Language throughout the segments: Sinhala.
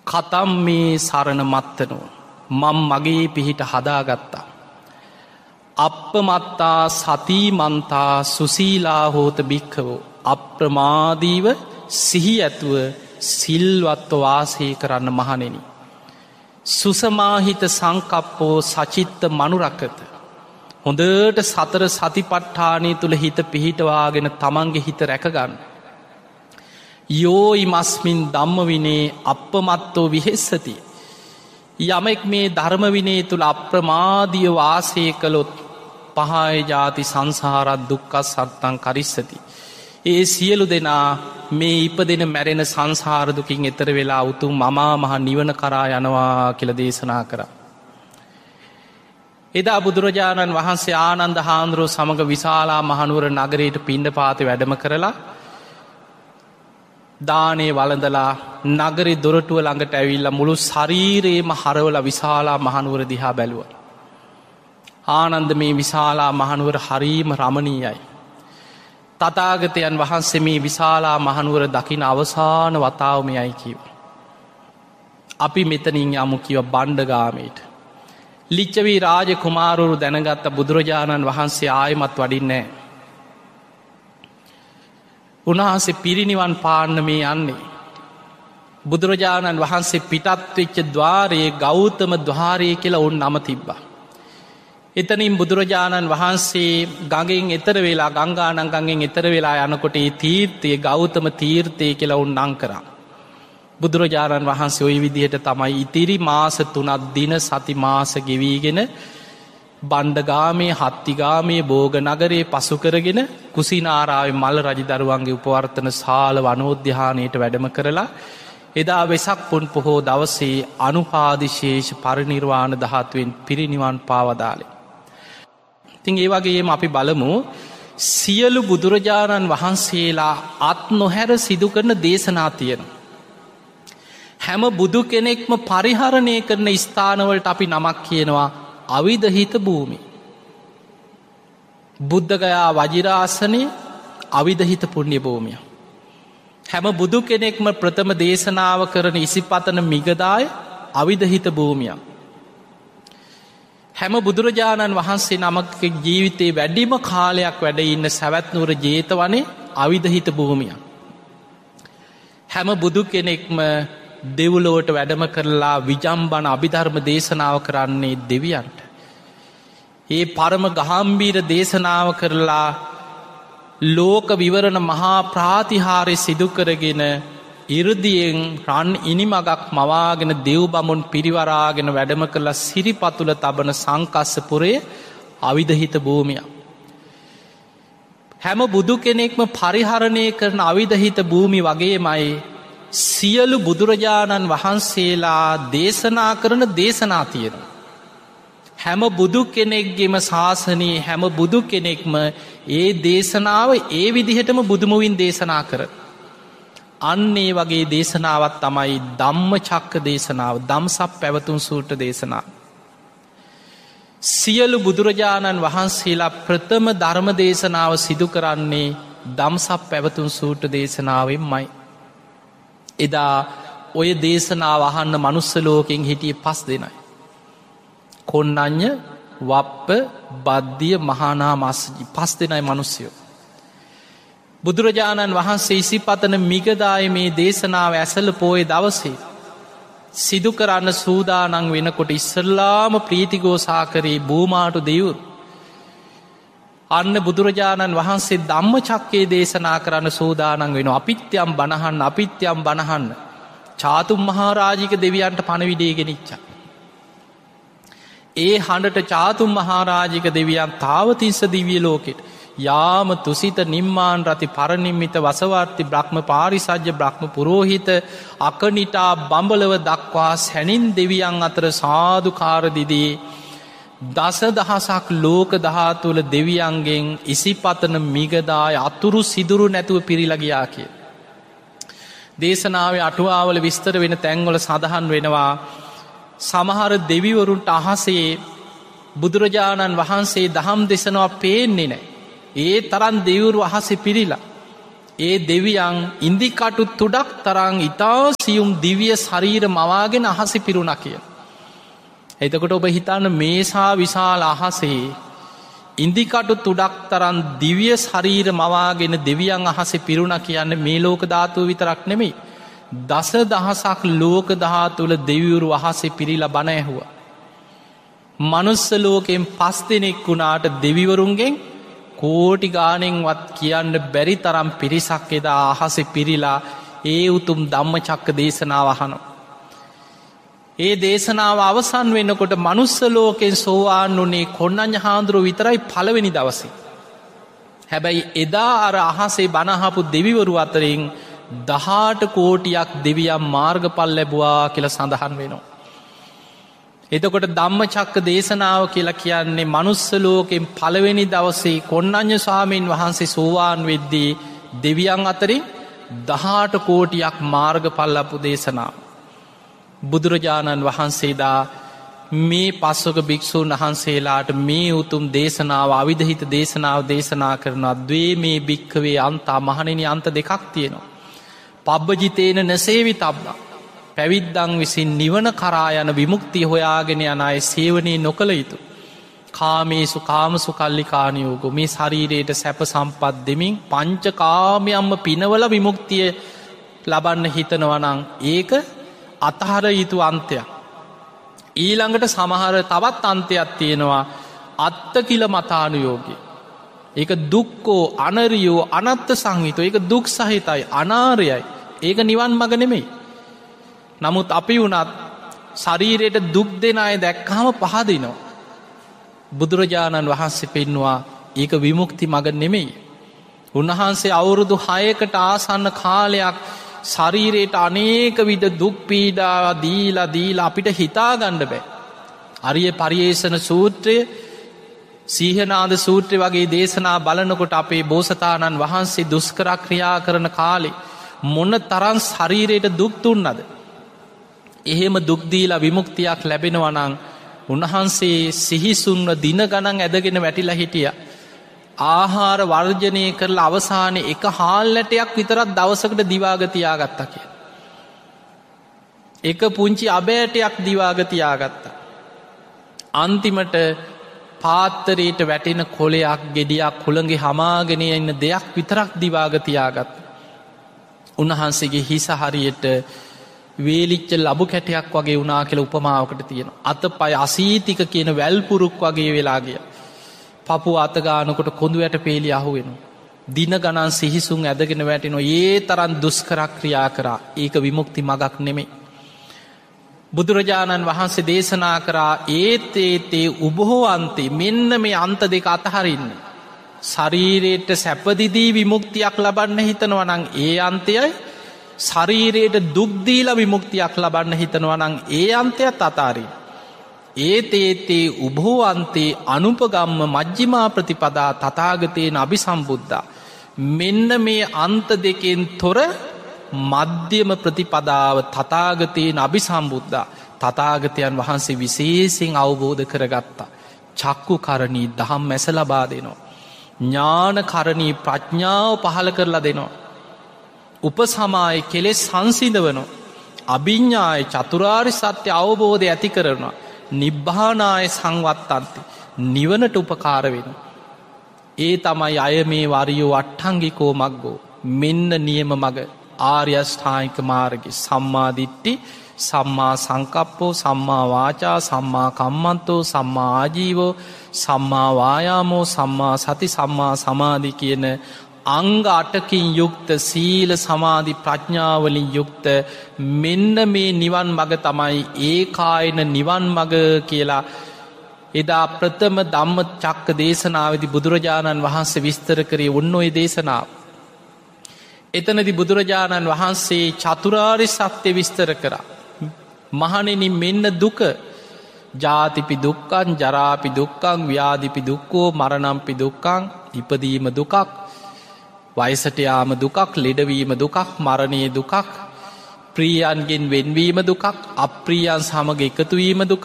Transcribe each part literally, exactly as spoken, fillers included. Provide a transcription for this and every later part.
කතම් මේ සරණ මත්තනෝ මං මගේ පිහිට හදාගත්තා. අප්පමත්තා සතිමන්තා සුසීලා හෝත භික්ඛවෝ අප්‍රමාදීව සිහි ඇතුව සිල්වත්ව වාසය කරන්න මහණෙනි. සුසමාහිත සංකප්පෝ සචිත්ත මනුරක්කත හොඳට සතර සතිපට්ඨානය තුළ හිත පිහිටවාගෙන තමන්ගේ හිත රැකගන්න. යෝයි මස්මින් ධම්ම විනේ අප්පමත්තෝ විහෙස්සති යමෙක් මේ ධර්ම විනේ තුළ අප්‍රමාදිය වාසය කළොත් පහය ජාති සංසාරත් දුක්ඛ සත්තං කරිස්සති. ඒ සියලු දෙනා මේ ඉපදෙන මැරෙන සංසාර දුකින් එතර වෙලා උතුම් මමා මහ නිවන කරා යනවා කියලා දේශනා කරා. එදා බුදුරජාණන් වහන්සේ ආනන්ද හාමුදුරුවෝ සමග විශාලා මහනුවර නගරයට පිණ්ඩපාතේ වැඩම කරලා දානේ වළඳලා නගරේ දොරටුව ළඟට ඇවිල්ලා මුළු ශරීරේම හරවලා විශාලා මහනුවර දිහා බැලුවා. ආනන්ද මේ විශාලා මහනුවර හරීම රමණීයයි. තථාගතයන් වහන්සේ මේ විශාලා මහනුවර දකින අවසාන වතාව මෙයයි කිව්වා. අපි මෙතනින් යමු කිව්වා බණ්ඩගාමයට. ලිච්ඡවී රාජ කුමාරවරු දැනගත්ත බුදුරජාණන් වහන්සේ ආයෙමත් වඩින්නේ නැහැ. උන්වහන්සේ පිරිනිවන් පාන්න මේ යන්නේ. බුදුරජාණන් වහන්සේ පිටත් වෙච්ච ద్వාරයේ ගෞතම ద్వාරය කියලා උන් නම තිබ්බා. එතනින් බුදුරජාණන් වහන්සේ ගඟෙන් එතර වෙලා ගංගානම් ගඟෙන් එතර වෙලා යනකොට ඒ තීර්ථයේ ගෞතම තීර්ථය කියලා උන් නම් කරා. බුදුරජාණන් වහන්සේ ওই විදිහට තමයි ඉතිරි මාස තුනක් දින සති මාස ගෙවීගෙන බණ්ඩගාමේ හත්තිගාමේ බෝග නගරේ පසු කරගෙන කුසිනාරාවේ මල්ල රජදරුවන්ගේ උපවර්තන ශාල වනෝද්‍යානයට වැඩම කරලා එදා වෙසක් පුන් පොහෝ දවසේ අනුපාදිශේෂ පරිනිර්වාණ ධාතුවෙන් පිරිනිවන් පාවදාලේ. ඉතින් ඒ වගේම අපි බලමු සියලු බුදුරජාණන් වහන්සේලා අත් නොහැර සිදු කරන දේශනා තියෙනවා. හැම බුදු කෙනෙක්ම පරිහරණය කරන ස්ථානවලට අපි නමක් කියනවා අවිදහිත භූමි. බුද්ධගයා වජිරාසනය අවිදහිත පුණ්‍ය භූමිය. හැම බුදු කෙනෙක්ම ප්‍රථම දේශනාව කරන ඉසිපතන මිගදාය අවිදහිත භූමිය. හැම බුදුරජාණන් වහන්සේ නමක ජීවිතයේ වැඩිම කාලයක් වැඩ ඉන්න සැවැත්නුවර ජේතවනේ අවිදහිත භූමිය. හැම බුදු කෙනෙක්ම දෙව්ලොවට වැඩම කරලා විජම්බන අභිධර්ම දේශනාව කරන්නේ දෙවියන්ට. ඒ පරම ගාම්භීර දේශනාව කරලා ලෝක විවරණ මහා ප්‍රාතිහාර්ය සිදු කරගෙන ඉර්දියෙන් රන් ඉනිමගක් මවාගෙන දෙව් බමුණු පිරිවරාගෙන වැඩම කරලා සිරිපතුල තබන සංකස්සපුරයේ අවිදහිත භූමිය. හැම බුදු කෙනෙක්ම පරිහරණය කරන අවිදහිත භූමි වගේමයි සියලු බුදුරජාණන් වහන්සේලා දේශනා කරන දේශනා තියෙනවා. හැම බුදු කෙනෙක්ගෙම ශාසනයේ හැම බුදු කෙනෙක්ම ඒ දේශනාව ඒ විදිහටම බුදුමුවින් දේශනා කර. අන්නේ වගේ දේශනාවත් තමයි ධම්මචක්ක දේශනාව ධම්සක් පැවතුම් සූත්‍ර දේශනාව. සියලු බුදුරජාණන් වහන්සේලා ප්‍රථම ධර්ම දේශනාව සිදු කරන්නේ ධම්සක් පැවතුම් සූත්‍ර දේශනාවෙන්මයි. එදා ඔය දේශනාව අහන්න මනුස්ස ලෝකෙන් හිටිය පස් දෙනයි. කොන්නඤ්ඤ වප්ප බද්ධිය මහානා මස්සජි පස් දෙනයි මනුස්සයෝ. බුදුරජාණන් වහන්සේ ඉසිපතන මිගදාය මේ දේශනාව ඇසල පෝය දවසේ සිදු කරන්න සූදානන් වෙනකොට ඉස්සල්ලාම ප්‍රීතිගෝසාකරේ භූමාටු දෙවුරු. අන්න බුදුරජාණන් වහන්සේ ධම්මචක්කේ දේශනා කරන්න සූදානන් වෙන අපිත්‍යම් බණහන්න අපිත්‍යම් බණහන්න චාතුම් මහාරාජික දෙවියන්ට පණවිඩේ ගෙනිච්චා. ඒ හඬට චාතුම් මහාරාජික දෙවියන් තාවතිස්ස දිවිය ලෝකෙට යාම තුසිත නිම්මාන් රති පරනිම්මිත වසවර්ති බ්‍රහ්ම පාරිසජ්‍ය බ්‍රහ්ම පුරෝහිත අකනිටා බඹලව දක්වා සැනින් දෙවියන් අතර සාධකාරදිදී දස දහසක් ලෝක දහතුවල දෙවියන්ගෙන් ඉසිපතන මිගදාය අතුරු සිදුරු නැතුව පිරිලගයා කිය. දේශනාවේ අටුවාවල විස්තර වෙන තැන්වල සඳහන් වෙනවා සමහර දෙවිවරුන්ට අහසේ බුදුරජාණන් වහන්සේ දහම් දෙසනවා පේන්නේ නෑ. ඒ තරන් දෙවුරු අහසෙ පිරිලා. ඒ දෙවියන් ඉන්දිකටු තුඩක් තරං ඉතා සියුම් දිවිය ශරීර මවාගෙන අහසි පිරුණ කිය. එතකොට ඔබ හිතන්න මේසා විශාල අහසේ ඉන්දිකටු තුඩක් තරන් දිවිය ශරීර මවාගෙන දෙවියන් අහස පිරුණ කියන්න මේ ලෝක ධාතුව විතරක් නෙමෙයි. දස දහසක් ලෝක ධාතුවල දෙවිවරු අහසේ පිරිලා බණ ඇහුව. මනුස්ස ලෝකෙන් පස් දෙනෙක් වුණාට දෙවිවරුන්ගෙන් කෝටි ගානෙන්වත් කියන්න බැරි තරම් පිරිසක් එදා අහසේ පිරිලා ඒ උතුම් ධම්මචක්ක දේශනාව අහනවා. ඒ දේශනාව අවසන් වෙනකොට මනුස්ස ලෝකෙන් සෝවාන් වුණේ කොණ්ණඤ්ඤ හාමුදුරුවෝ විතරයි පළවෙනි දවසේ. හැබැයි එදා අර අහසේ බණ අහපු දෙවිවරු අතරින් දහඅට කෝටියක් දෙවියන් මාර්ගඵල ලැබුවා කියලා සඳහන් වෙනවා. එතකොට ධම්මචක්ක දේශනාව කියලා කියන්නේ මනුස්ස ලෝකෙන් පළවෙනි දවසේ කොණ්ණඤ්ඤ ස්වාමීන් වහන්සේ සෝවාන් වෙද්දී දෙවියන් අතරින් දහඅට කෝටියක් මාර්ගඵල ලැබු දේශනාව. බුදුරජාණන් වහන්සේදා මේ පස්වක භික්‍ෂූන් වහන්සේලාට මේ උතුම් දේශනාව අවිධහිත දේශනාව දේශනා කරනවා. දවේ මේ භික්කවේ අන්තා මහණෙනි අන්ත දෙකක් තියෙනවා. පබ්බජිතේන නසේවි තබ්බා පැවිද්දං විසින් නිවන කරා යන විමුක්තිය හොයාගෙන යන අය සේවනය නොකළ යුතු. කාමේසු කාමසු කල්ලිකානයෝගු මේ ශරීරයට සැප සම්පත් දෙමින් පංච කාමයම්ම පිනවල විමුක්තිය ලබන්න හිතනවනං ඒක අතහර යුතු අන්තයක්. ඊළඟට සමහර තවත් අන්තයක් තියෙනවා අත්ත කිල මතානුයෝගී. ඒක දුක්කෝ අනරියෝ අනත්ත සංහිතෝ ඒක දුක් සහිතයි අනාරයයි ඒක නිවන් මග නෙමෙයි. නමුත් අපි වුණත් ශරීරයට දුක් දෙන අය දැක්කහම පහදිනවා. බුදුරජාණන් වහන්සේ පෙන්නවා ඒක විමුක්ති මග නෙමෙයි. උන්වහන්සේ අවුරුදු හයකට ආසන්න කාලයක් ශරීරයට අනේක විද දුක් පීඩා දීලා දීලා අපිට හිතා ගන්න බෑ. අරිය පරියේෂණ සූත්‍රය සීහනාද සූත්‍රය වගේ දේශනා බලනකොට අපේ බෝසතාණන් වහන්සේ දුෂ්කර ක්‍රියා කරන කාලේ මොන තරම් ශරීරයට දුක් දුන්නද. එහෙම දුක් දීලා විමුක්තියක් ලැබෙනවා නම් උන්වහන්සේ සිහිසුන්ව දින ගණන් ඇදගෙන වැටිලා හිටියා. ආහාර වර්ජනය කරලා අවසානයේ එක හාල් ඇටයක් විතරක් දවසකට දිවාග තියාගත්තා කියලා. එක පුංචි අබ ඇටයක් දිවාග තියාගත්තා. අන්තිමට පාත්තරයට වැටෙන කොලයක් ගෙඩියක් හුළඟේ හමාගෙන ඉන්න දෙයක් විතරක් දිවාග තියාගත්තා. උන්වහන්සේගේ හිස හරියට වේලිච්ච ලබු කැටයක් වගේ වුණා කියලා උපමාවකට තියෙනවා. අතපය අසීතික කියන වැල්පුරුක් වගේ වෙලා ගියා. පපුව අතගානකොට කොඳු වැට පේලි අහු වෙනවා. දින ගණන් සිහිසුන් ඇදගෙන වැටෙනවා. ඒ තරම් දුෂ්කර ක්‍රියා කරා. ඒක විමුක්ති මගක් නෙමෙයි. බුදුරජාණන් වහන්සේ දේශනා කරා ඒත් ඒතේ උභෝ අන්තේ මෙන්න මේ අන්ත දෙක අතහරින්න. ශරීරයට සැපදිදී විමුක්තියක් ලබන්න හිතනවා නම් ඒ අන්තයයි ශරීරයට දුක් දීලා විමුක්තියක් ලබන්න හිතනවා නම් ඒ අන්තයත් අතාරින්න. ඒත් ඒතේ උභෝ අන්තේ අනුපගම්ම මජ්ක්‍ධිමා ප්‍රතිපදා තථාගතේන අභිසම්බුද්ධා. මෙන්න මේ අන්ත දෙකෙන් තොර මධ්‍යම ප්‍රතිපදාව තථාගතේන අභිසම්බුද්ධා. තථාගතයන් වහන්සේ විශේෂයෙන් අවබෝධ කරගත්තා. චක්කු කරණී දහම් මැස ලබා දෙනවා. ඥාන කරණී ප්‍රඥාව පහළ කරලා දෙනවා. උපසමාය කෙලෙස් සංසිඳවනවා. අභිඥාය චතුරාර්ය සත්‍ය අවබෝධය ඇති කරනවා. නිබ්බානාය සංවත්තන්ති නිවනට උපකාර වෙන. ඒ තමයි අය මේ වරියෝ අට්ඨංගිකෝ මග්ගෝ මෙන්න නියම මග ආර්ය අෂ්ටාංගික මාර්ගය සම්මා දිට්ඨි සම්මා සංකප්පෝ සම්මා වාචා සම්මා කම්මන්තෝ සම්මා ආජීවෝ සම්මා වායාමෝ සම්මා සති සම්මා සමාධි කියන අංග අටකින් යුක්ත සීල සමාධි ප්‍රඥාවලින් යුක්ත මෙන්න මේ නිවන් මග තමයි ඒකායන නිවන් මග කියලා එදා ප්‍රථම ධම්ම චක්ක දේශනාවේදී බුදුරජාණන් වහන්සේ විස්තර කරේ ඔන්න ඔය දේශනාව. එතනදී බුදුරජාණන් වහන්සේ චතුරාර්ය සත්‍ය විස්තර කරා. මහණෙනි මෙන්න දුක ජාතිපි දුක්ඛං ජරාපි දුක්ඛං ව්‍යාධිපි දුක්ඛෝ මරණම්පි දුක්ඛං ඉපදීම දුකක් වයසට යාම දුකක් ලෙඩවීම දුකක් මරණයේ දුකක් ප්‍රියයන්ගෙන් වෙන්වීම දුකක් අප්‍රියයන් සමග එකතුවීම දුකක්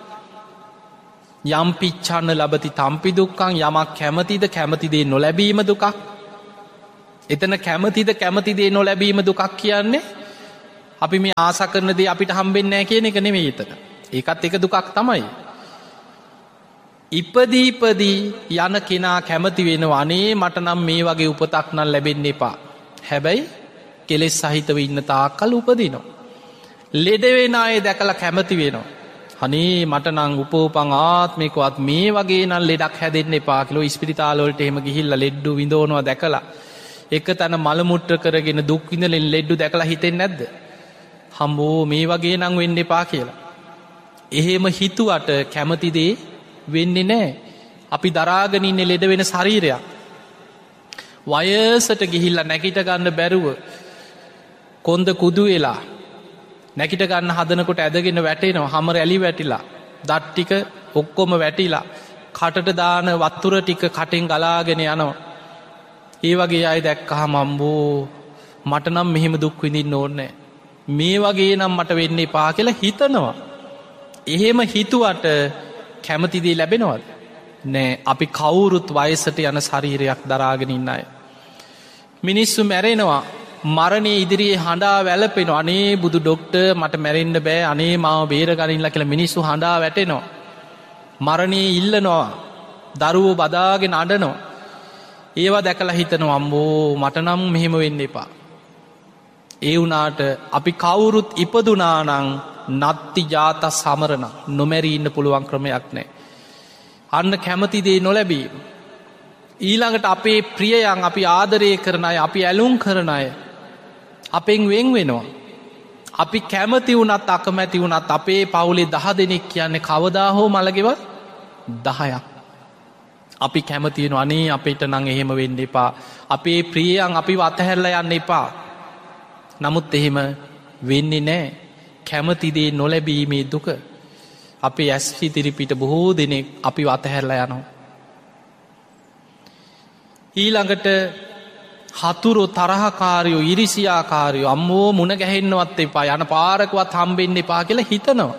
යම් පිච්ඡන්න ලබති තම්පි දුක්ඛං යමක් කැමතිද කැමති දේ නොලැබීම දුකක් එතන කැමතිද කැමතිදේ නොලැබීම දුකක් කියන්නේ අපි මේ ආස කරන දේ අපිට හම්බෙන්නේ නැහැ කියන එක නෙමෙයි එතන. ඒකත් එක දුකක් තමයි. ඉපදී ඉපදී යන කෙනා කැමති වෙනවා අනේ මට නම් මේ වගේ උපතක් නම් ලැබෙන්න එපා. හැබැයි කෙලෙස් සහිතව ඉන්න තාක්කල් උපදිනවා. ලෙඩ වෙන අය දැකලා කැමති වෙනවා. අනේ මට නම් උපෝපං ආත්මිකවත් මේ වගේ නම් ලෙඩක් හැදෙන්න එපා කියලා ඉස්පිරිතාල වලට එහෙම ගිහිල්ලා ලෙඩ්ඩු විඳවනවා දැකලා එක තැන මල මුට්‍ර කරගෙන දුක් විඳින ලෙඩ්ඩු දැකලා හිතෙන්නේ නැද්ද? හම්බෝ මේ වගේ නම් වෙන්න එපා කියලා. එහෙම හිතුවට කැමති දේ වෙන්නේ නැහැ. අපි දරාගෙන ඉන්නේ ලෙඩ වෙන ශරීරයක්. වයසට ගිහිල්ලා නැගිට ගන්න බැරුව කොන්ද කුදු වෙලා නැගිට ගන්න හදනකොට ඇදගෙන වැටෙනවා. හැම රැලි වැටිලා දත් ටික ඔක්කොම වැටිලා කටට දාන වතුර ටික කටෙන් ගලාගෙන යනවා. ඒ වගේ අය දැක්කහම අම්බෝ මට නම් මෙහෙම දුක් විඳින්න ඕනේ නැහැ. මේ වගේ නම් මට වෙන්න එපා කියලා හිතනවා. එහෙම හිතුවට කැමති දේ ලැබෙනවද? නෑ. අපි කවුරුත් වයසට යන ශරීරයක් දරාගෙන ඉන්න අය. මිනිස්සු මැරෙනවා. මරණයේ ඉදිරියේ හඬා වැළපෙනවා. අනේ බුදු ඩොක්ටර් මට මැරෙන්න බෑ. අනේ මාව බේරගනින්න කියලා මිනිස්සු හඬා වැටෙනවා. මරණයේ ඉල්ලනවා. දරුවෝ බදාගෙන අඬනවා. ඒවා දැකලා හිතනවා අම්මෝ මට නම් මෙහෙම වෙන්න එපා. ඒ වුණාට අපි කවුරුත් ඉපදුනා නම් නත්ති ජාත සමරණ නොමැරී ඉන්න පුළුවන් ක්‍රමයක් නැහැ. අන්න කැමති දේ නොලැබීම. ඊළඟට අපේ ප්‍රියයන් අපි ආදරය කරන අය අපි ඇලුම් කරන අය අපෙන් වෙන් වෙනවා. අපි කැමති වුණත් අකමැති වුණත් අපේ පවුලේ දහ දෙනෙක් කියන්නේ කවදා හෝ මළගෙවල් දහයක්. අපි කැමති වෙනවා අනේ අපිට නම් එහෙම වෙන්න එපා. අපේ ප්‍රියයන් අපිව අතහැරලා යන්න එපා. නමුත් එහෙම වෙන්නේ නැහැ. කැමති දේ නොලැබීමේ දුක අපේ ඇස් ඉදිරි පිට බොහෝ දෙනෙක් අපිව අතහැරලා යනවා. ඊළඟට හතුරු තරහකාරයෝ ඉරිසියාකාරයෝ අම්මෝ මුණ ගැහෙන්නවත් එපා යන පාරකවත් හම්බෙන්න එපා කියලා හිතනවා.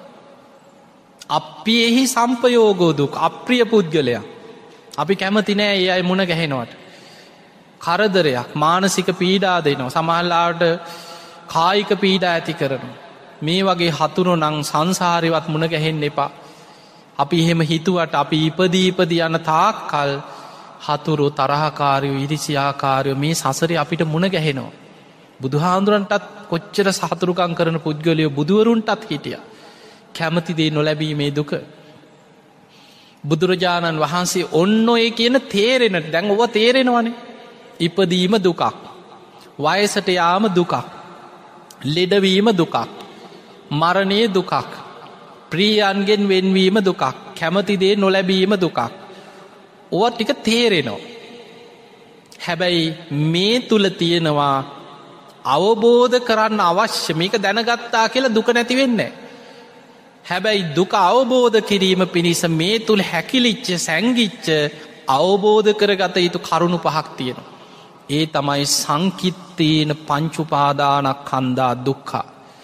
අපි එහි සම්පයෝගෝ දුක් අප්‍රිය පුද්ගලයා. අපි කැමති නෑ ඒ අය මුණ ගැහෙනවට. කරදරයක් මානසික පීඩා දෙනවා. සමහරවිට කායික පීඩා ඇති කරනවා. මේ වගේ හතුරු නම් සංසාරේවත් මුණ ගැහෙන්න එපා. අපි එහෙම හිතුවට අපි ඉපදී ඉපදී යන තාක්කල් හතුරු තරහකාරයෝ ඉරිසියාකාරයෝ මේ සසරේ අපිට මුණ ගැහෙනවා. බුදුහාඳුරන්ටත් කොච්චර සහතුරුකම් කරන පුද්ගලයෝ බුදුවරුන්ටත් හිටියා. කැමති දේ නොලැබීමේ දුක. බුදුරජාණන් වහන්සේ ඔන්න ඔය කියන තේරෙන දැන් ඔව තේරෙනවනේ. ඉපදීම දුකක්. වයසට යාම දුකක්. ලෙඩවීම දුකක්. මරණය දුකක්. ප්‍රියයන්ගෙන් වෙන්වීම දුකක්. කැමති දේ නොලැබීම දුකක්. ඕවා ටික තේරෙනවා. හැබැයි මේ තුල තියෙනවා අවබෝධ කරන්න අවශ්‍ය මේක දැනගත්තා කියලා දුක නැති වෙන්නේ නැහැ. හැබැයි දුක අවබෝධ කිරීම පිණිස මේ තුල හැකිලිච්ච සැඟිච්ච අවබෝධ කරගත යුතු කරුණු පහක් තියෙනවා. ඒ තමයි සංකිට්ඨේන පංච උපාදානස්කන්ධා දුක්ඛ.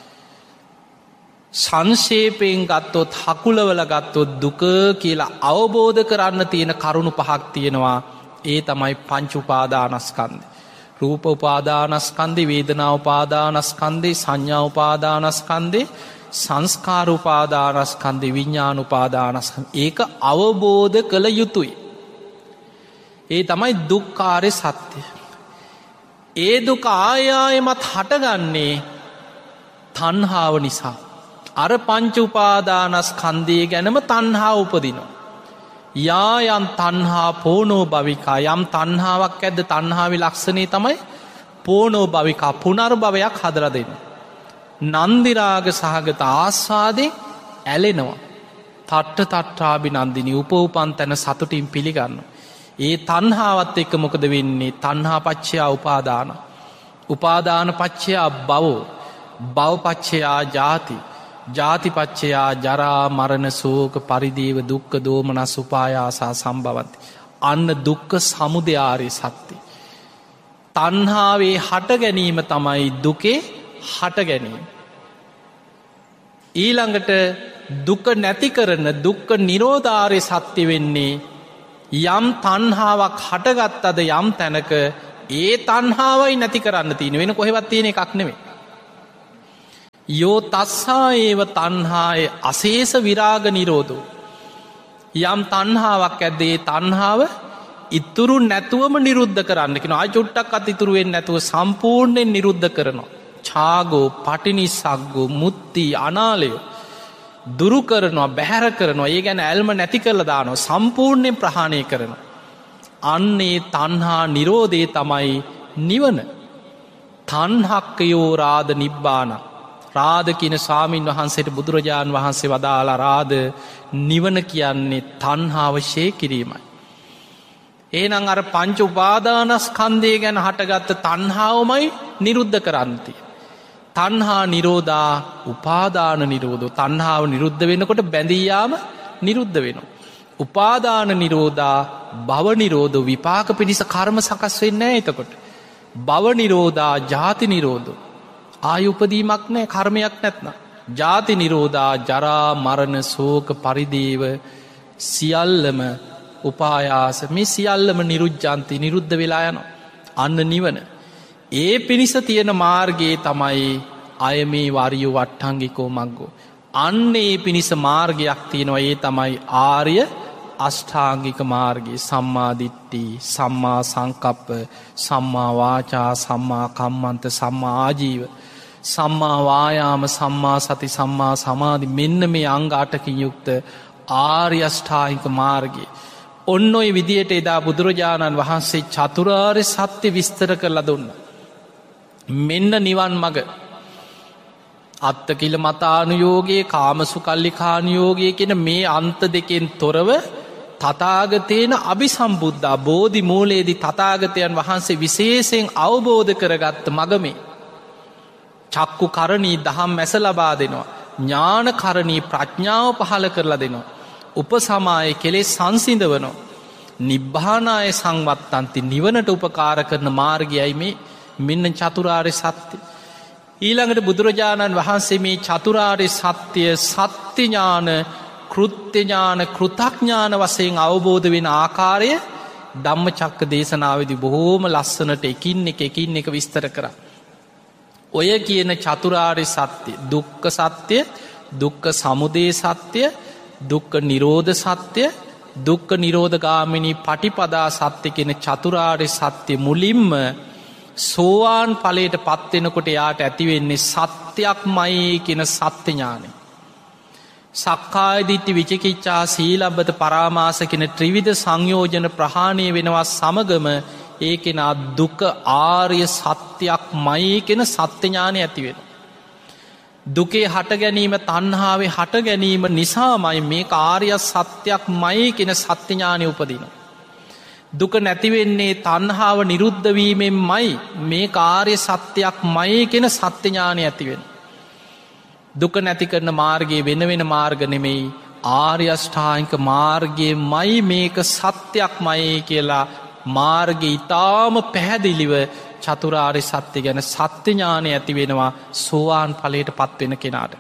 සංක්ෂේපයෙන් ගත්තොත් හකුලවල ගත්තොත් දුක කියලා අවබෝධ කරන්න තියෙන කරුණු පහක් තියෙනවා. ඒ තමයි පංච උපාදානස්කන්ධය. රූප උපාදානස්කන්ධය, වේදනා උපාදානස්කන්ධය, සංඥා උපාදානස්කන්ධය, සංස්කාර උපාදානස්කන්ධය, විඥාන උපාදානස්කන්ධය. ඒක අවබෝධ කළ යුතුයි. ඒ තමයි දුක්ඛාරය සත්‍ය. ඒ දුක ආයායමත් හටගන්නේ තණ්හාව නිසා. අර පංච උපාදානස්කන්ධය ගැනම තණ්හාව උපදිනවා. යායන් තණ්හා පෝනෝ භවිකා යම් තණ්හාවක් ඇද්ද තණ්හාවේ ලක්ෂණේ තමයි පෝනෝ භවිකා පුනර්භවයක් හදලා දෙන්න. නන්දි රාග සහගත ආස්වාදේ ඇලෙනවා. තට්ට තට්ඨාබිනන්දිනී උපෝපන් තන සතුටින් පිළිගන්නවා. ඒ තණ්හාවත් එක්ක මොකද වෙන්නේ? තණ්හා පච්චය උපාදාන. උපාදාන පච්චය භව. භව පච්චය ජාති. ජාති පච්චය ජරා මරණ ශෝක පරිදේව දුක්ඛ දෝමනස් උපායාසා සම්භවಂತಿ. අන්න දුක්ඛ සමුදය ආර්ය සත්‍ය. තණ්හාවේ හට ගැනීම තමයි දුකේ හට ගැනීම. ඊළඟට දුක නැති කරන දුක්ඛ නිරෝධාර්ය සත්‍ය වෙන්නේ යම් තණ්හාවක් හටගත්තද යම් තැනක ඒ තණ්හාවයි නැති කරන්න තියෙන වෙන කොහෙවත් තියෙන එකක් නෙමෙයි. යෝ තස්සා ඒව තණ්හාය අශේෂ විරාග නිරෝධෝ. යම් තණ්හාවක් ඇද්ද ඒ තණ්හාව ඉතුරු නැතුවම නිරුද්ධ කරන්න කියන. ආයි චුට්ටක් අත් ඉතුරු වෙන්නේ නැතුව සම්පූර්ණයෙන් නිරුද්ධ කරනවා. ඡාගෝ පටිනිස්සග්ගෝ මුත්‍ති අනාලය දුරු කරනවා, බැහැර කරනවා. ඒ ගැන ඇල්ම නැති කරලා දානවා, සම්පූර්ණයෙන් ප්‍රහාණය කරනවා. අන්නේ තණ්හා නිරෝධේ තමයි නිවන. තණ්හක්කයෝ රාද නිබ්බාන. රාද කියන ස්වාමීන් වහන්සේට බුදුරජාන් වහන්සේ වදාලා රාද නිවන කියන්නේ තණ්හාව ෂේ කිරීමයි. එහෙනම් අර පංච උපාදානස්කන්ධය ගැන හටගත්ත තණ්හාවමයි නිරුද්ධ කරන්න තියෙන්නේ. තණ්හා නිරෝධා උපාදාන නිරෝධෝ. තණ්හාව නිරුද්ධ වෙනකොට බැඳී යාම නිරුද්ධ වෙනවා. උපාදාන නිරෝධා භව නිරෝධෝ. විපාක පිණිස කර්ම සකස් වෙන්නේ නැහැ එතකොට. භව නිරෝධා ජාති නිරෝධෝ. ආය උපදීමක් නැහැ, කර්මයක් නැත්නම්. ජාති නිරෝධා ජරා මරණ ශෝක පරිදේව සියල්ලම උපායාස. මේ සියල්ලම නිරුද්ධාන්ති නිරුද්ධ වෙලා යනවා. අන්න නිවන. ඒ පිණිස තියෙන මාර්ගයේ තමයි අය මේ වරියු වට්ටංගිකෝ මග්ගෝ. අන්න ඒ පිණිස මාර්ගයක් තියෙනවා. ඒ තමයි ආර්ය අෂ්ටාංගික මාර්ගය. සම්මා දිට්ඨි, සම්මා සංකප්ප, සම්මා වාචා, සම්මා කම්මන්ත, සම්මා ආජීව, සම්මා වායාම, සම්මා සති, සම්මා සමාධි. මෙන්න මේ අංග අටකින් යුක්ත ආර්ය අෂ්ටාංගික මාර්ගය. ඔන්න ඔය විදියට එදා බුදුරජාණන් වහන්සේ චතුරාර්ය සත්‍ය විස්තර කරලා දුන්නා. මෙන්න නිවන් මඟ. අත්තකිල මතානුයෝගයේ, කාමසුකල්ලිකානුයෝගයේ කියන මේ අන්ත දෙකෙන් තොරව තථාගතේන අභිසම්බුද්ධා. බෝධි මූලයේදී තථාගතයන් වහන්සේ විශේෂයෙන් අවබෝධ කරගත්ත මඟ මේ. චක්කු කරණී දහම් මැස ලබා දෙනවා. ඥාන කරණී ප්‍රඥාව පහළ කරලා දෙනවා. උපසමාය කෙලෙස් සංසිඳවනවා. නිබ්බානාය සංවත්තන්ති නිවනට උපකාර කරන මාර්ගයයි මේ. මෙන්න චතුරාර්ය සත්‍ය. ඊළඟට බුදුරජාණන් වහන්සේ මේ චතුරාර්ය සත්‍ය සත්‍ය ඥාන, කෘත්‍ය ඥාන, කෘතඥාන වශයෙන් අවබෝධ වෙන ආකාරය ධම්මචක්ක දේශනාවේදී බොහෝම ලස්සනට එකින් එක එකින් එක විස්තර කරා. ඔය කියන චතුරාර්ය සත්‍ය, දුක්ඛ සත්‍ය, දුක්ඛ සමුදය සත්‍ය, දුක්ඛ නිරෝධ සත්‍ය, දුක්ඛ නිරෝධගාමිනී පටිපදා සත්‍ය කියන චතුරාර්ය සත්‍ය මුලින්ම සෝවාන් ඵලයට පත් වෙනකොට යාට ඇති වෙන්නේ සත්‍යක්මයි කියන සත්‍ය ඥානය. සක්කාය දිට්ඨි, විචිකිච්ඡා, සීලබ්බත පරාමාස කියන ත්‍රිවිධ සංයෝජන ප්‍රහාණය වෙනවා සමගම ඒකේ නා දුක ආර්ය සත්‍යක්මයි කියන සත්‍ය ඥානය ඇති වෙනවා. දුකේ හට ගැනීම, තණ්හාවේ හට ගැනීම නිසාමයි මේ ආර්ය සත්‍යක්මයි කියන සත්‍ය ඥානය උපදිනවා. දුක නැතිවෙන්නේ තණ්හාව නිරුද්ධ වීමෙන්මයි මේ ආර්ය සත්‍යක්මයි කියන සත්‍ය ඥානය ඇති වෙනවා. දුක නැති කරන මාර්ගයේ වෙන වෙන මාර්ග නෙමෙයි, ආර්ය අෂ්ටාංගික මාර්ගයමයි මේක සත්‍යක්මයි කියලා මාර්ගය ඊටාම පැහැදිලිව චතුරාර්ය සත්‍ය ගැන සත්‍ය ඥානය ඇති වෙනවා සෝවාන් ඵලයට පත් වෙන කෙනාට.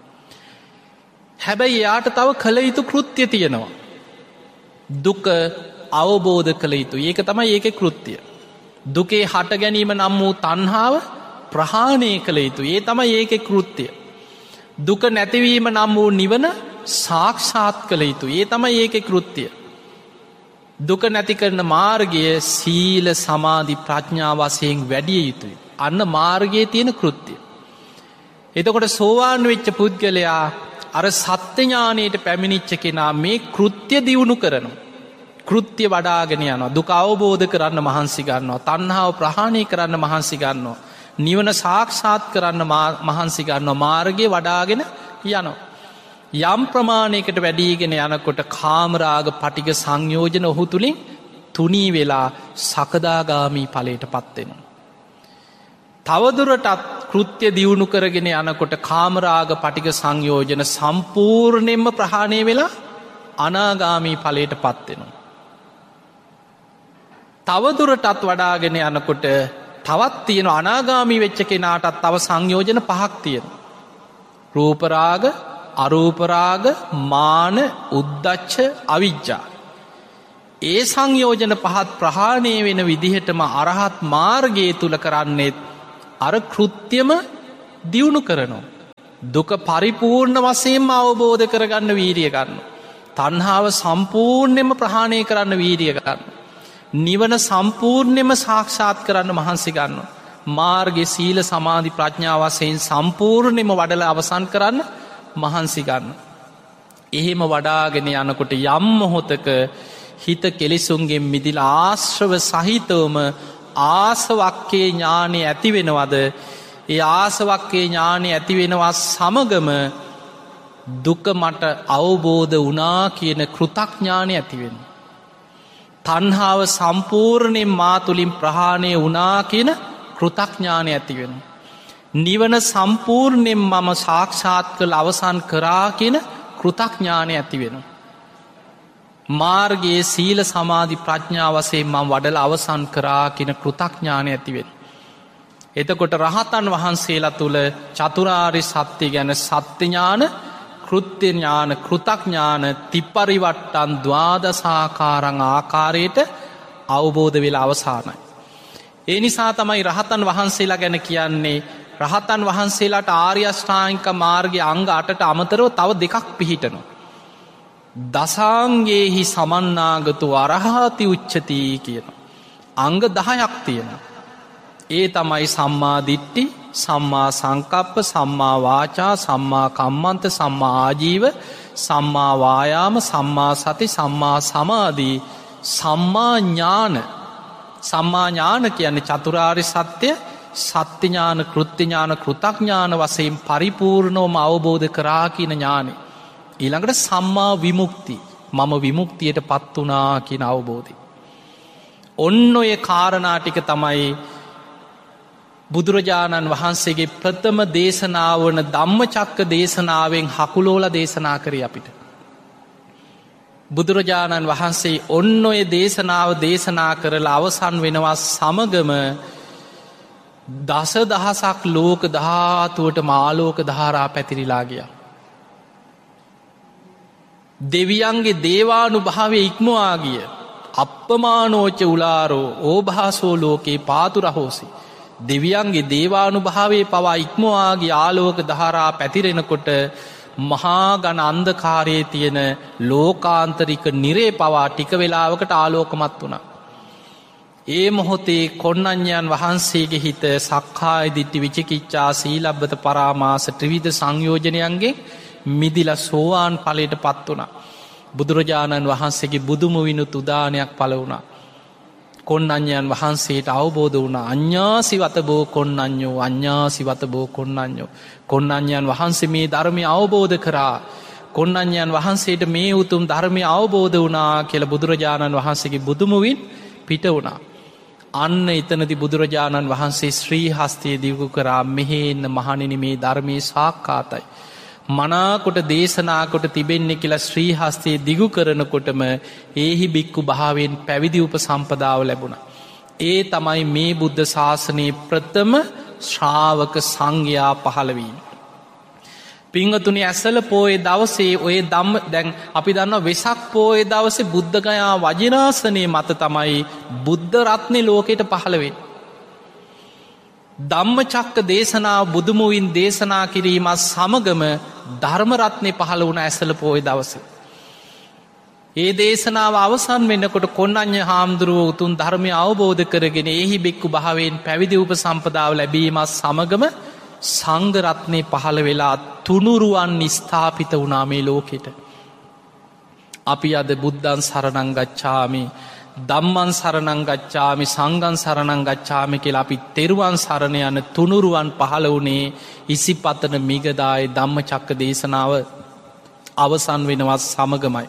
හැබැයි යාට තව කළ යුතු කෘත්‍ය තියෙනවා. දුක අවබෝධ කළ යුතු. ඒක තමයි ඒකේ කෘත්‍ය. දුකේ හට ගැනීම නම් වූ තණ්හාව ප්‍රහාණය කළ යුතු. ඒ තමයි ඒකේ කෘත්‍ය. දුක නැතිවීම නම් වූ නිවන සාක්ෂාත් කළ යුතු. ඒ තමයි ඒකේ කෘත්‍ය. දුක නැති කරන මාර්ගය සීල, සමාධි, ප්‍රඥා වශයෙන් වැඩි යුතුයි. අන්න මාර්ගයේ තියෙන කෘත්‍ය. එතකොට සෝවාන් වෙච්ච පුද්ගලයා අර සත්‍ය ඥානයට පැමිණිච්ච කෙනා මේ කෘත්‍ය දියුණු කරනවා. කෘත්‍ය වඩාගෙන යනවා. දුක අවබෝධ කරන්න මහන්සි ගන්නවා. තණ්හාව ප්‍රහාණය කරන්න මහන්සි ගන්නවා. නිවන සාක්ෂාත් කරන්න මහන්සි ගන්නවා. මාර්ගය වඩාගෙන යනවා. යම් ප්‍රමාණයකට වැඩීගෙන යනකොට කාමරාග පටිග සංයෝජන ඔහු තුළින් තුනී වෙලා සකදාගාමී ඵලයට පත් වෙනවා. තවදුරටත් කෘත්‍ය දියුණු කරගෙන යනකොට කාමරාග පටිග සංයෝජන සම්පූර්ණයෙන්ම ප්‍රහාණය වෙලා අනාගාමී ඵලයට පත් වෙනවා. තවදුරටත් වඩාගෙන යනකොට තවත් තියෙන අනාගාමී වෙච්ච කෙනාටත් තව සංයෝජන පහක් තියෙනවා. රූපරාග, අරූපරාග, මාන, උද්ධච්ච, අවිජ්ජා. ඒ සංයෝජන පහත් ප්‍රහාණය වෙන විදිහටම අරහත් මාර්ගය තුල කරන්නේත් අර කෘත්‍යම දියුණු කරනවා. දුක පරිපූර්ණ වශයෙන්ම අවබෝධ කරගන්න වීරිය ගන්න. තණ්හාව සම්පූර්ණයෙන්ම ප්‍රහාණය කරන්න වීරිය ගන්න. නිවන සම්පූර්ණයෙන්ම සාක්ෂාත් කරන්න මහන්සි ගන්නවා. මාර්ගයේ සීල සමාධි ප්‍රඥා වශයෙන් සම්පූර්ණයෙන්ම වඩලා අවසන් කරන්න මහන්සි ගන්න. එහෙම වඩාගෙන යනකොට යම් මොහොතක හිත කෙලෙසුන්ගෙන් මිදිලා ආශ්‍රව සහිතවම ආසවක්කේ ඥානෙ ඇති වෙනවද? ඒ ආසවක්කේ ඥානෙ ඇති වෙනවා සමගම දුක මට අවබෝධ වුණා කියන කෘතඥානෙ ඇති වෙනවා. තණ්හාව සම්පූර්ණයෙන් මා තුලින් ප්‍රහාණය වුණා කියන කෘතඥානෙ ඇති වෙනවා. නිවන සම්පූර්ණයෙන් මම සාක්ෂාත් කළ අවසන් කරා කියන කෘතඥානෙ ඇති වෙනවා. මාර්ගයේ සීල සමාධි ප්‍රඥා වශයෙන් මම වඩලා අවසන් කරා කියන කෘතඥානෙ ඇති වෙනවා. එතකොට රහතන් වහන්සේලා තුල චතුරාර්ය සත්‍ය ගැන සත්‍ය ඥාන, කෘත්‍ය ඥාන, කෘතඥාන තිපරිවට්ටන් ද්වාදසාකාරං ආකාරයට අවබෝධ වෙලා අවසానයි. ඒ නිසා තමයි රහතන් වහන්සේලා ගැන කියන්නේ රහතන් වහන්සේලාට ආර්ය අෂ්ටාංගික මාර්ගයේ අංග අටට අමතරව තව දෙකක් පිහිටනවා. දසාංගේහි සමන්නාගතු අරහති උච්චති කියන අංග දහයක් තියෙනවා. ඒ තමයි සම්මා දිට්ඨි, සම්මා සංකප්ප, සම්මා වාචා, සම්මා කම්මන්ත, සම්මා ආජීව, සම්මා වායාම, සම්මා සති, සම්මා සමාධි, සම්මා ඥාන. සම්මා ඥාන කියන්නේ චතුරාර්ය සත්‍ය සත්‍ය ඥාන, කෘත්‍ය ඥාන, කෘතඥාන වශයෙන් පරිපූර්ණවම අවබෝධ කරා කියන ඥානෙ. ඊළඟට සම්මා විමුක්ති, මම විමුක්තියට පත් වුණා කියන අවබෝධය. ඔන්න ඔය කාරණා ටික තමයි බුදුරජාණන් වහන්සේගේ ප්‍රථම දේශනාව වන ධම්මචක්ක දේශනාවෙන් හකුලෝලා දේශනා කරේ අපිට. බුදුරජාණන් වහන්සේ ඔන්න ඔය දේශනාව දේශනා කරලා අවසන් වෙනවා සමගම දස දහසක් ලෝක ධාතුවට මාලෝක ධාරා පැතිරිලා ගියා. දෙවියන්ගේ දේවානුභාවය ඉක්මවා ගිය අප්පමානෝච උලාරෝ ඕභාසෝ ලෝකේ පාතුරහෝසි. දෙවියන්ගේ දේවානුභාවයේ පවා ඉක්මවාගේ ආලෝක ධාරා පැතිරෙනකොට මහා ඝන අන්ධකාරයේ තියෙන ලෝකාන්තරික නිරේ පවා ටික වෙලාවකට ආලෝකමත් වුණා. ඒ මොහොතේ කොණ්ණඤ්ඤයන් වහන්සේගේ හිත සක්කාය දිට්ඨි, විචිකිච්ඡා, සීලබ්බත පරාමාස ත්‍රිවිධ සංයෝජනයන්ගෙන් මිදිලා සෝවාන් ඵලයට පත් වුණා. බුදුරජාණන් වහන්සේගේ බුදුමුවිනුත් උදානයක් පළ වුණා. කොණ්ණඤ්ඤයන් වහන්සේට අවබෝධ වුණා අඤ්ඤාසිවත බෝ කොණ්ණඤ්ඤෝ, අඤ්ඤාසිවත බෝ කොණ්ණඤ්ඤෝ. කොණ්ණඤ්ඤයන් වහන්සේ මේ ධර්මය අවබෝධ කරා. කොණ්ණඤ්ඤයන් වහන්සේට මේ උතුම් ධර්මය අවබෝධ වුණා කියලා බුදුරජාණන් වහන්සේගේ බුදුමුවින් පිට වුණා. අන්න එතනදී බුදුරජාණන් වහන්සේ ශ්‍රී හස්තයේ දිගු කරා, මෙහෙන්න මහණෙනි මේ ධර්මයේ සාක්කාතයි. මනාකොට දේශනා කොට තිබෙන්නේ කියලා ශ්‍රී හස්තයේ දිගු කරනකොටම ඒහි බික්කු භාවයෙන් පැවිදි උපසම්පදාව ලැබුණා. ඒ තමයි මේ බුද්ධ ශාසනයේ ප්‍රථම ශ්‍රාවක සංඝයා පහළ වීම. පින්වතුනි, ඇසල පොයේ දවසේ ඔය ධම්ම දැන් අපි දන්නවා වෙසක් පොයේ දවසේ බුද්ධ ගයා වජිනාසනේ මත තමයි බුද්ධ රත්නේ ලෝකෙට පහළ වෙන්නේ. ධම්මචක්ක දේශනාව බුදුමුවින් දේශනා කිරීමත් සමගම ධර්ම රත්නේ පහළ වුණ ඇසල පොයේ දවසේ. ඒ දේශනාව අවසන් වෙනකොට කොණ්ණඤ්ඤ හාමුදුරුවෝ උතුම් ධර්මය අවබෝධ කරගෙන එහි බික්කු භාවයෙන් පැවිදි උපසම්පදාව ලැබීමත් සමගම සංඝ රත්නේ පහළ වෙලා තුනුරුවන් ස්ථාපිත වුණා මේ ලෝකෙට. අපි අද බුද්ධං සරණං ගච්ඡාමි, ධම්මං සරණං ගච්ඡාමි, සංඝං සරණං ගච්ඡාමි කියලා අපි තෙරුවන් සරණ යන තුනුරුවන් පහළ වුණේ ඉසිපතන මිගදායේ ධම්මචක්ක දේශනාව අවසන් වෙනවත් සමගමයි.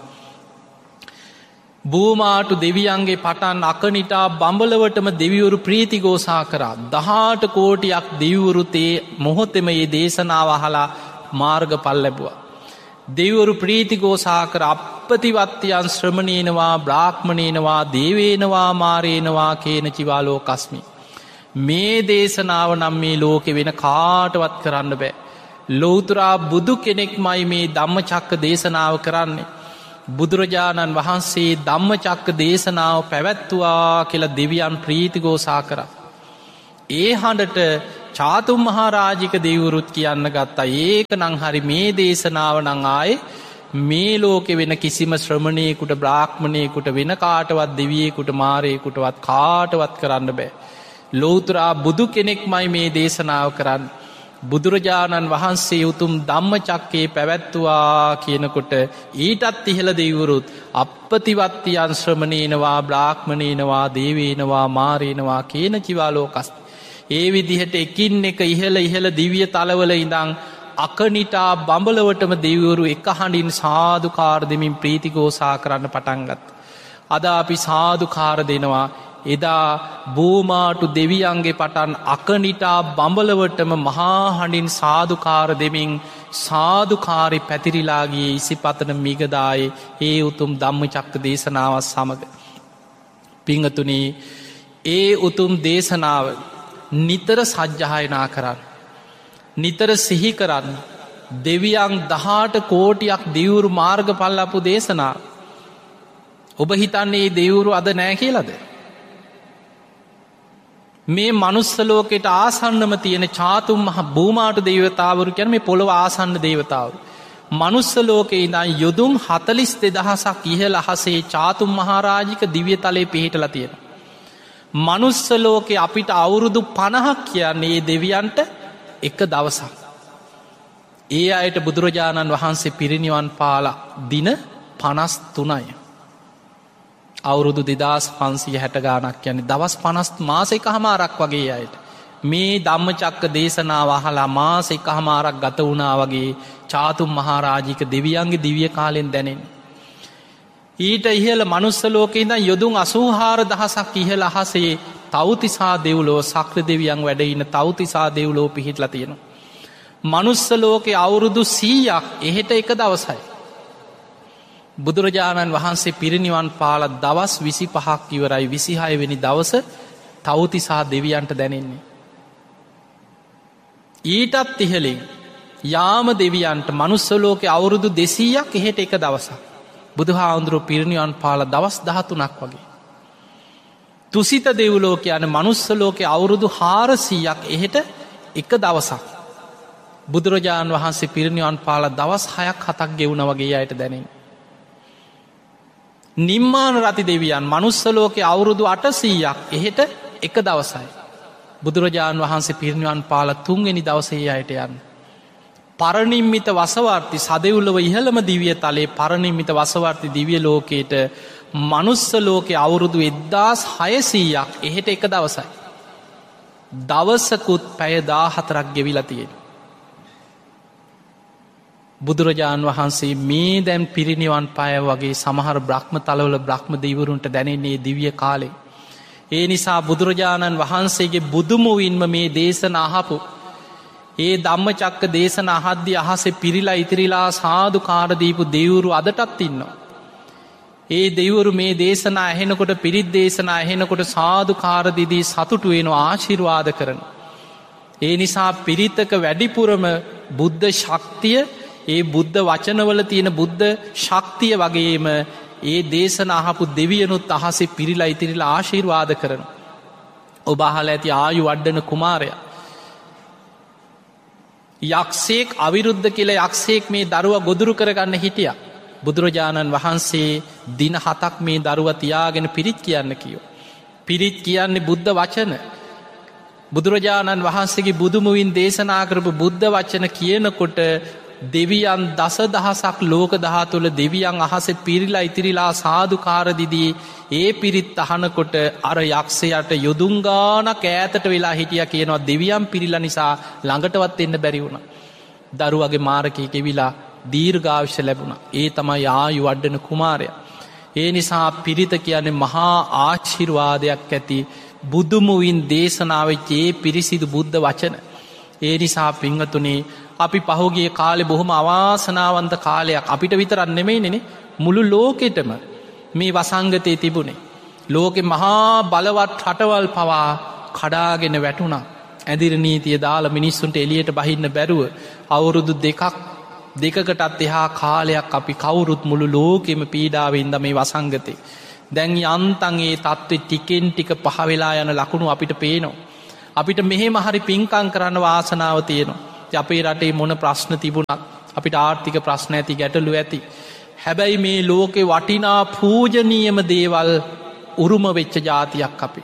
බූමාටු දෙවියන්ගේ පටන් අකනිටා බඹලවටම දෙවිවරු ප්‍රීති ഘോഷා කරා. දහඅට කෝටියක් දෙවිවරු තේ මොහොතේම මේ දේශනාව අහලා මාර්ගඵල ලැබුවා. දෙවිවරු ප්‍රීති ഘോഷා කර අප්පතිවත්තියන් ශ්‍රමණේනවා, බ්‍රාහ්මණේනවා, දේවේනවා, මාරේනවා කේන චිවාලෝකස්මි. මේ දේශනාව නම් මේ ලෝකෙ වෙන කාටවත් කරන්න බෑ. ලෞතර බුදු කෙනෙක්මයි මේ ධම්මචක්ක දේශනාව කරන්නේ. බුදුරජාණන් වහන්සේ ධම්මචක්ක දේශනාව පැවැත්තුවා කියලා දෙවියන් ප්‍රීතිඝෝෂා කරා. ඒ හඬට චාතුම් මහරජික දෙවිවරුත් කියන්න ගත්තා ඒක නම් හරි මේ දේශනාව නම් ආයේ මේ ලෝකෙ වෙන කිසිම ශ්‍රමණයෙකුට බ්‍රාහ්මණයෙකුට වෙන කාටවත් දෙවියෙකුට මාරයෙකුටවත් කාටවත් කරන්න බෑ. ලෝතර බුදු කෙනෙක්මයි මේ දේශනාව කරන්නේ. බුදුරජාණන් වහන්සේ උතුම් ධම්මචක්කේ පැවැත්තුවා කියනකොට ඊටත් ඉහළ දෙවිවරුත් අප්පතිවත්තියන් ශ්‍රමණේනවා බ්‍රාහ්මණේනවා දේවේනවා මාරේනවා කියන කිවාලෝකස්. ඒ විදිහට එකින් එක ඉහළ ඉහළ දිව්‍ය තලවල ඉඳන් අකනිටා බඹලවටම දෙවිවරු එක හඬින් සාදුකාර දෙමින් ප්‍රීතිඝෝෂා කරන්න පටන් ගත්තා. අද අපි සාදුකාර දෙනවා. එදා බෝමාටු දෙවියන්ගේ පටන් අකනිටා බඹලවටම මහා හඬින් සාදුකාර දෙමින් සාදුකාරි පැතිරිලාගේ ඉසිපතන මිගදායේ ඒ උතුම් ධම්මචක්ක දේශනාවත් සමග. පිංහතුනි ඒ උතුම් දේශනාව නිතර සජ්ජායනා කරන්න. නිතර සිහි කරන්න. දෙවියන් දහට කෝටියක් දිවුරු මාර්ග පල්ලපු දේශනා. ඔබ හිතන්නේ දෙවුරු අද නෑ කියලද. මේ මනුස්සලෝකෙට ආසන්නම තියෙන චාතුම් මහ භූමාට දේවතාවරු කියන මේ පොළොව ආසන්න දේවතාවරු. මනුස්සලෝකෙ ඉඳන් යොදුම් හතලිස් දෙදහසක් ඉහළ අහසේ චාතුම් මහරජික දිව්‍ය තලයේ පිහිටලා තියෙන. මනුස්සලෝකෙ අපිට අවුරුදු පණහක් කියන්නේ ඒ දෙවියන්ට එක දවසක්. ඒ අයට බුදුරජාණන් වහන්සේ පිරිනිවන් පාලා දින පනස් තුනයි. අවුරුදු දෙදස් පන්සිය හැට ගානක් යන්නේ දවස් පනස් මාස එක හමාරක් වගේ අයට. මේ ධම්මචක්ක දේශනාව අහලා මාස එක හමාරක් ගත වුණා වගේ චාතුම් මහරජික දෙවියන්ගේ දිව්‍ය කාලෙන් දැනෙන. ඊට ඉහළ මනුස්සලෝකෙ ඉඳන් යොදුන් අසූහාර දහසක් ඉහළ අහසේ තව්තිසා දෙව්ලෝ සක්‍ර දෙවියන් වැඩ ඉන්න තව්තිසා දෙව්ලෝ පිහිටලා තියෙනවා. මනුස්සලෝකෙ අවුරුදු සීයක් එහෙට එක දවසයි. බුදුරජාණන් වහන්සේ පිරිනිවන් පාල දවස් විසි පහක් ඉවරයි විසිහයවෙනි දවස තව්තිසා දෙවියන්ට දැනෙන්නේ. ඊටත් ඉහලින් යාම දෙවියන්ට මනුස්සලෝකෙ අවුරුදු දෙසීයක් එහෙට එක දවසක්. බුදුහාඳුරු පිරිනිවන් පාල දවස් දහතුනක් වගේ. තුසිත දෙව්ලෝක යන මනුස්සලෝකෙ අවුරුදු හාරසීයක් එහෙට එක දවසක්. බුදුරජාණන් වහන්සේ පිරිනිවන් පාල දවස් හයක් හතක් ගෙවුණ වගේ අයට දැනෙන. නිම්මාන රති දෙවියන් මනුස්සලෝකෙ අවුරුදු අටසීයක් එහෙට එක දවසයි. බුදුරජාණන් වහන්සේ පිරිනිවන් පාල තුන්වෙනි දවසේ අයට යන්න. පරණිම්මිත වසවර්ති සදෙව්ලොව ඉහළම දිවිය තලේ පරණිම්මිත වසවර්ති දිවිය ලෝකයට මනුස්සලෝකෙ අවුරුදු එද්දාස් හයසීයක් එහෙට එක දවසයි. දවසකුත් පැය දාහතරක් ගෙවිලතියෙන්. බුදුරජාණන් වහන්සේ මේ දැම් පිරිනිවන් පාය වගේ සමහර බ්‍රහ්ම තලවල බ්‍රහ්ම දෙවරුන්ට දැනෙන්නේ දිවිය කාලේ. ඒ නිසා බුදුරජාණන් වහන්සේගේ බුදුමුවින්ම මේ දේශන අහපු ඒ ධම්මචක්ක දේශන අහද්දි අහසේ පිරිලා ඉතිරිලා සාදුකාරදීපු දෙවුරු අදටත් ඉන්නවා. ඒ දෙවුරු මේ දේශන ඇහෙනකොට පිරිත් දේශන ඇහෙනකොට සාදුකාරදිදී සතුටු වෙනවා ආශිර්වාද කරන. ඒ නිසා පිරිතක වැඩිපුරම බුද්ධ ශක්තිය ඒ බුද්ධ වචනවල තියෙන බුද්ධ ශක්තිය වගේම ඒ දේශන අහපු දෙවියනුත් අහසේ පිරිලා ඉතිරිලා ආශිර්වාද කරන. ඔබ අහලා ඇති ආයු වඩ්ඩන කුමාරයා. යක්ෂයෙක් අවිරුද්ධ කියලා යක්ෂයෙක් මේ දරුවා ගොදුරු කරගන්න හිටියා. බුදුරජාණන් වහන්සේ දින හතක් මේ දරුවා තියාගෙන පිරිත් කියන්න කියෝ. පිරිත් කියන්නේ බුද්ධ වචන. බුදුරජාණන් වහන්සේගේ බුදුමුවින් දේශනා කරපු බුද්ධ වචන කියනකොට දෙවියන් දස දහසක් ලෝක දහතුළ දෙවියන් අහස පිරිලා ඉතිරිලා සාදුකාරදිදී ඒ පිරිත් අහනකොට අර යක්ෂයට යොදුන්ගානක් ඈතට වෙලා හිටිය කියනවා දෙවියන් පිරිලා නිසා ළඟටවත් එන්න බැරි වුණ. දරුවගේ මාරකය කෙවිලා දීර්ඝායුෂ ලැබුණ. ඒ තමයි ආයු වඩ්ඩන කුමාරය. ඒ නිසා පිරිත කියන්නේ මහා ආශිර්වාදයක් ඇති බුදුමුවින් දේශනාවෙච්ච ඒ පිරිසිදු බුද්ධ වචන. ඒ නිසා පිංහතුනේ අපි පහුගිය කාලෙ බොහොම අවාසනාවන්ත කාලයක් අපිට විතරක් නෙමෙයි නෙනේ මුළු ලෝකෙටම මේ වසංගතය තිබුණේ. ලෝකෙ මහා බලවත් රටවල් පවා කඩාගෙන වැටුණා. ඇදිර නීතිය දාලා මිනිස්සුන්ට එලියට බහින්න බැරුව අවුරුදු දෙකක් දෙකකටත් එහා කාලයක් අපි කවුරුත් මුළු ලෝකෙම පීඩාවෙන්ද මේ වසංගතේ. දැන් යන්තන්ගේ තත්ත්වෙ ටිකෙන් ටික පහවෙලා යන ලකුණු අපිට පේනවා. අපිට මෙහෙම හරි පින්කම් කරන්න වාසනාව තියෙනවා. අපේ රටේ මොන ප්‍රශ්න තිබුණත් අපිට ආර්ථික ප්‍රශ්න ඇති ගැටලු ඇති. හැබැයි මේ ලෝකෙ වටිනා පූජනීයම දේවල් උරුම වෙච්ච ජාතියක් අපි.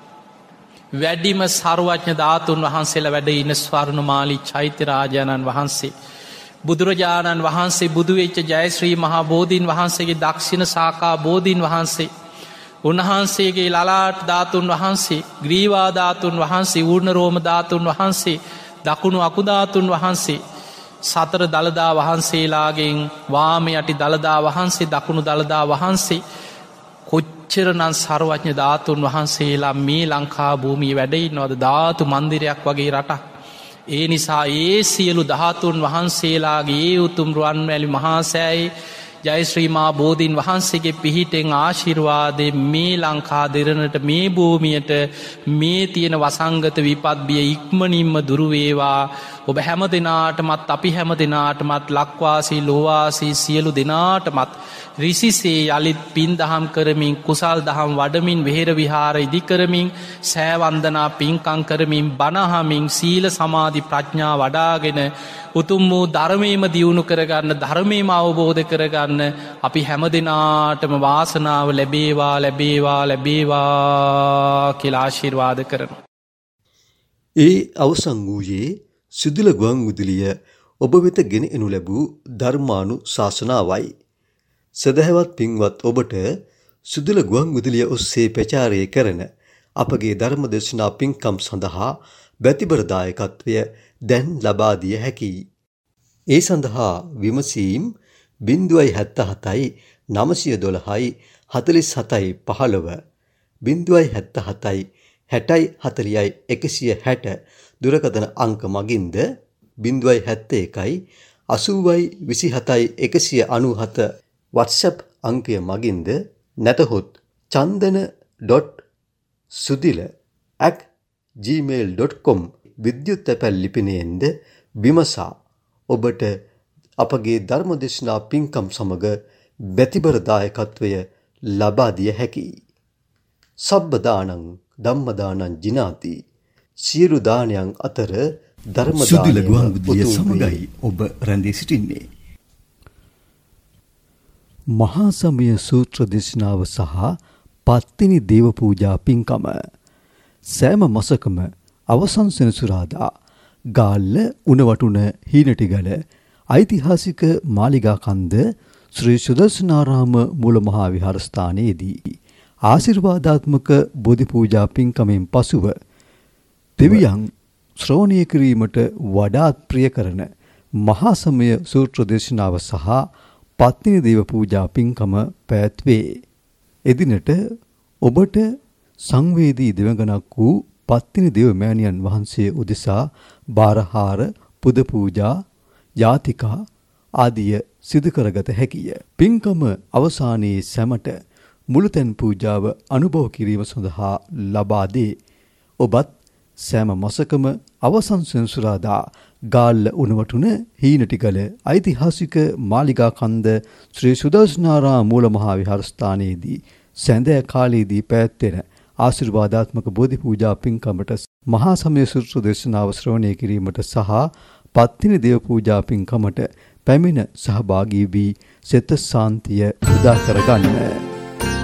වැඩිම සර්වඥ ධාතුන් වහන්සේලා වැඩ ඉන ස්වර්ණමාලි චෛත්‍ය රාජානන් වහන්සේ. බුදුරජාණන් වහන්සේ බුදුවෙච්ච ජයශ්‍රී මහා බෝධීන් වහන්සේගේ දක්ෂිණ සාකා බෝධීන් වහන්සේ. උන්වහන්සේගේ ලලාට ධාතුන් වහන්සේ, ග්‍රීවා ධාතුන් වහන්සේ, ඌර්ණරෝම ධාතුන් වහන්සේ, දකුණු අකුධාතුන් වහන්සේ, සතර දළදා වහන්සේලාගෙන් වාම යටි දළදා වහන්සේ, දකුණු දළදා වහන්සේ, කොච්චරනම් සර්වඥ ධාතුන් වහන්සේලා මේ ලංකා භූමියේ වැඩ ඉන්නවද? ධාතු මන්දිරයක් වගේ රටක්. ඒ නිසා ඒ සියලු ධාතුන් වහන්සේලාගේ ඒ උතුම් රුවන්වැලි මහා සෑයේ ජයශ්‍රී මහා බෝධීන් වහන්සේගේ පිහිටෙන් ආශිර්වාදයෙන් මේ ලංකා දෙරණට, මේ භූමියට මේ තියෙන වසංගත විපත් බිය ඉක්මනින්ම දුරු වේවා. ඔබ හැම දෙනාටමත්, අපි හැම දෙනාටමත්, ලක්වාසී ලෝවාසී සියලු දෙනාටමත් රිසිසේ යළිත් පින් දහම් කරමින්, කුසල් දහම් වඩමින්, වෙහෙර විහාර ඉදි කරමින්, සෑවන්දනා පින්කම් කරමින්, බණහමින්, සීල සමාධි ප්‍රඥා වඩාගෙන උතුම් වූ ධර්මයේම දියුණු කරගන්න, ධර්මයේම අවබෝධ කරගන්න අපි හැම දෙනාටම වාසනාව ලැබේවා ලැබේවා ලැබේවා කියලා ආශිර්වාද කරනවා. ඒ අවසන් වූයේ සිදුල ගුවන් විදුලිය ඔබ වෙත ගෙන එනු ලැබූ ධර්මානු ශාසනාවයි. සදහැවත් පින්වත් ඔබට සිදුල ගුවන් විදුලිය ඔස්සේ ප්‍රචාරය කරන අපගේ ධර්ම දේශනා පින්කම් සඳහා බැතිබර දායකත්වය දැන් ලබා දිය හැකියි. ඒ සඳහා විමසීම් බිංදුවයි හැත්තහතයි නවසිය දොළහයි හතළිස් හතයි පහළොව බිංදුවයි හැත්තහතයි හැටයි හතළිහයි එකසිය හැට දුරකථන අංක මගින්ද බිංදුවයි හැත්තෑකයි අසූවයි විසිහතයි එකසිය අනූහත WhatsApp අංකය මගින්ද නැතහොත් chandana.sudila at gmail dot com විද්‍යුත් තැපැල් ලිපිනයෙන්ද විමසා ඔබට අපගේ ධර්මදේශනා පින්කම් සමග බැතිබර දායකත්වය ලබා දිය හැකියි. සබ්බ දානං ධම්ම දානං ජිනාති. සියලු දානයන් අතර ධර්ම දානය සුදුල ගුවන් විදුලිය සමගයි ඔබ රැඳී සිටින්නේ. මහා සමය සූත්‍ර දේශනාව සහ පත්තිනි දේව පූජා පින්කම සෑම මාසකම අවසන් සෙනසුරාදා ගාල්ල උණවටුන හීනටිගල ඓතිහාසික මාලිගා කන්ද ශ්‍රී සුදර්ශනාරාම මූල මහා විහාරස්ථානයේදී ආශිර්වාදාත්මක බෝධි පූජා පින්කමෙන් පසුව දෙවියන් ශ්‍රවණය කිරීමට වඩාත් ප්‍රිය කරන මහා සමය සූත්‍ර දේශනාව සහ පත්තිනි දේව පූජා පින්කම පැවැත්වේ. එදිනට ඔබට සංවේදී දෙවඟනක් වූ පත්තිනි දේව මෑණියන් වහන්සේ උදෙසා බාරහාර, පුද පූජා, යාතිකා ආදිය සිදු කරගත හැකිය. පින්කම අවසානයේ සැමට මුළුතැන් පූජාව අනුභව කිරීම සඳහා ලබා දේ. ඔබත් සෑම මාසකම අවසන් සෙනසුරාදා ගාල්ල උණවටුන හීනටිගල ඓතිහාසික මාලිගා කන්ද ශ්‍රී සුදර්ශනාරාම මූල මහා විහාරස්ථානයේදී සැඳෑ කාලයේදී පැවැත්වෙන ආශිර්වාදාත්මක බෝධි පූජා පින්කමට මහා සමය සූත්‍ර දේශනාව ශ්‍රවණය කිරීමට සහ පත්තිනි දේව පූජා පින්කමට පැමිණ සහභාගී වී සිත සාන්තිය උදා කරගන්න.